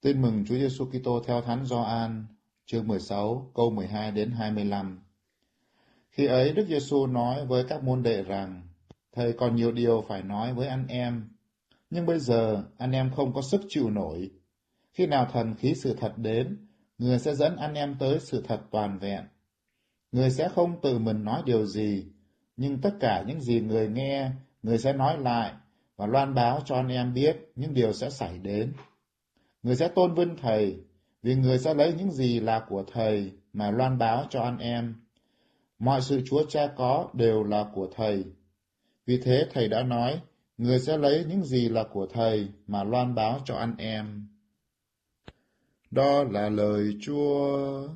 Tin mừng Chúa Giêsu Kitô theo Thánh Gioan, chương 16, câu 12 đến 25. Khi ấy Đức Giêsu nói với các môn đệ rằng: Thầy còn nhiều điều phải nói với anh em, nhưng bây giờ anh em không có sức chịu nổi. Khi nào thần khí sự thật đến, người sẽ dẫn anh em tới sự thật toàn vẹn. Người sẽ không tự mình nói điều gì, nhưng tất cả những gì người nghe, người sẽ nói lại và loan báo cho anh em biết những điều sẽ xảy đến. Người sẽ tôn vinh Thầy, vì người sẽ lấy những gì là của Thầy mà loan báo cho anh em. Mọi sự Chúa Cha có đều là của Thầy. Vì thế Thầy đã nói, người sẽ lấy những gì là của Thầy mà loan báo cho anh em. Đó là lời Chúa.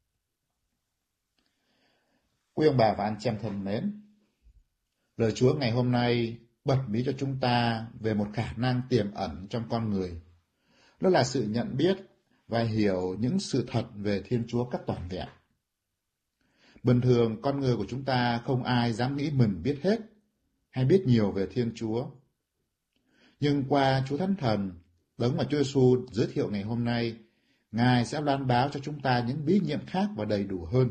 Quý ông bà và anh chị em thân mến, lời Chúa ngày hôm nay bật mí cho chúng ta về một khả năng tiềm ẩn trong con người. Đó là sự nhận biết và hiểu những sự thật về Thiên Chúa cách toàn vẹn. Bình thường con người của chúng ta không ai dám nghĩ mình biết hết hay biết nhiều về Thiên Chúa. Nhưng qua Chúa Thánh Thần, đấng mà Chúa Giêsu giới thiệu ngày hôm nay, Ngài sẽ loan báo cho chúng ta những bí nhiệm khác và đầy đủ hơn.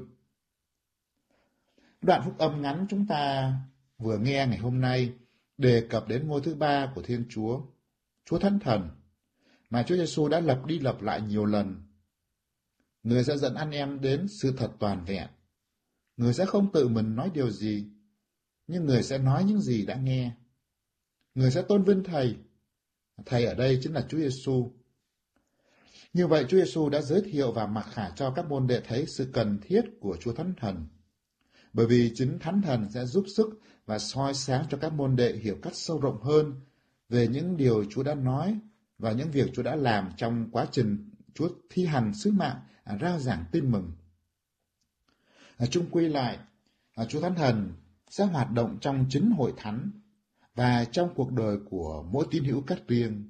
Đoạn phúc âm ngắn chúng ta vừa nghe ngày hôm nay đề cập đến ngôi thứ ba của Thiên Chúa, Chúa Thánh Thần, mà Chúa Giêsu đã lặp đi lặp lại nhiều lần. Người sẽ dẫn anh em đến sự thật toàn vẹn. Người sẽ không tự mình nói điều gì, nhưng người sẽ nói những gì đã nghe. Người sẽ tôn vinh Thầy. Thầy ở đây chính là Chúa Giêsu. Như vậy Chúa Giêsu đã giới thiệu và mặc khải cho các môn đệ thấy sự cần thiết của Chúa Thánh Thần. Bởi vì chính Thánh Thần sẽ giúp sức và soi sáng cho các môn đệ hiểu cách sâu rộng hơn về những điều Chúa đã nói và những việc Chúa đã làm trong quá trình Chúa thi hành sứ mạng rao giảng tin mừng. Chung quy lại, Chúa Thánh Thần sẽ hoạt động trong chính hội thánh và trong cuộc đời của mỗi tín hữu cách riêng.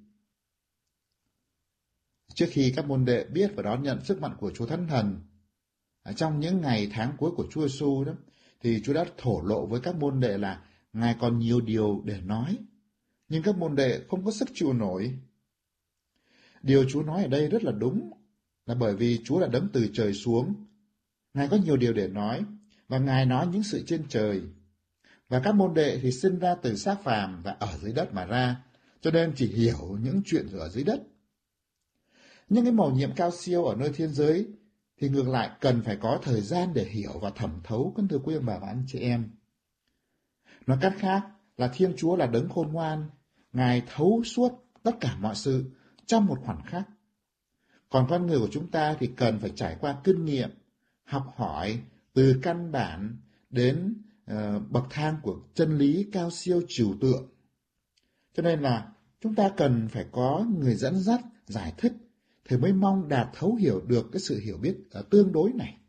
Trước khi các môn đệ biết và đón nhận sức mạnh của Chúa Thánh Thần, trong những ngày tháng cuối của Chúa Giêsu đó, thì Chúa đã thổ lộ với các môn đệ là Ngài còn nhiều điều để nói, nhưng các môn đệ không có sức chịu nổi. Điều Chúa nói ở đây rất là đúng, là bởi vì Chúa là đấng từ trời xuống. Ngài có nhiều điều để nói, và Ngài nói những sự trên trời. Và các môn đệ thì sinh ra từ xác phàm và ở dưới đất mà ra, cho nên chỉ hiểu những chuyện ở dưới đất. Nhưng cái mầu nhiệm cao siêu ở nơi thiên giới thì ngược lại cần phải có thời gian để hiểu và thẩm thấu, kính thưa quý ông bà và anh chị em. Nói cách khác là Thiên Chúa là đấng khôn ngoan, Ngài thấu suốt tất cả mọi sự trong một khoảnh khắc. Còn con người của chúng ta thì cần phải trải qua kinh nghiệm, học hỏi từ căn bản đến bậc thang của chân lý cao siêu trừu tượng. Cho nên là chúng ta cần phải có người dẫn dắt, giải thích thì mới mong đạt thấu hiểu được cái sự hiểu biết tương đối này.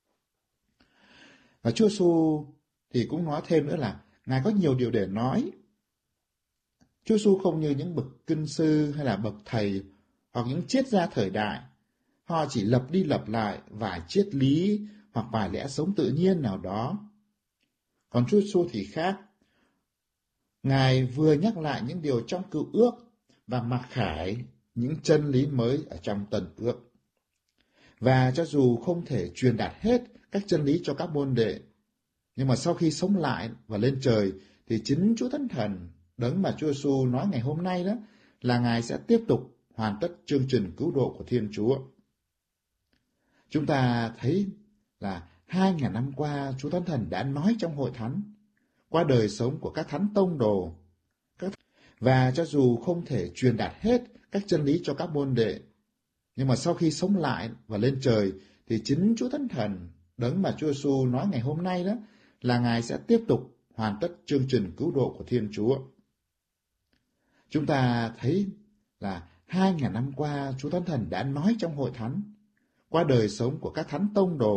Và Chúa Giêsu thì cũng nói thêm nữa là Ngài có nhiều điều để nói. Chúa Giêsu không như những bậc kinh sư hay là bậc thầy hoặc những triết gia thời đại. Họ chỉ lặp đi lặp lại vài triết lý hoặc vài lẽ sống tự nhiên nào đó. Còn Chúa Giêsu thì khác. Ngài vừa nhắc lại những điều trong Cựu Ước và mặc khải những chân lý mới ở trong Tân Ước. Và cho dù không thể truyền đạt hết các chân lý cho các môn đệ, nhưng mà sau khi sống lại và lên trời thì chính Chúa Thánh Thần, đấng mà Chúa Giêsu nói ngày hôm nay đó, là Ngài sẽ tiếp tục hoàn tất chương trình cứu độ của Thiên Chúa. Chúng ta thấy là 2.000 năm qua Chúa Thánh Thần đã nói trong hội thánh, qua đời sống của các thánh tông đồ. Và cho dù không thể truyền đạt hết các chân lý cho các môn đệ, nhưng mà sau khi sống lại và lên trời thì chính Chúa Thánh Thần, đấng mà Chúa Giêsu nói ngày hôm nay đó, là Ngài sẽ tiếp tục hoàn tất chương trình cứu độ của Thiên Chúa. Chúng ta thấy là 2.000 năm qua Chúa Thánh Thần đã nói trong hội thánh, qua đời sống của các thánh tông đồ.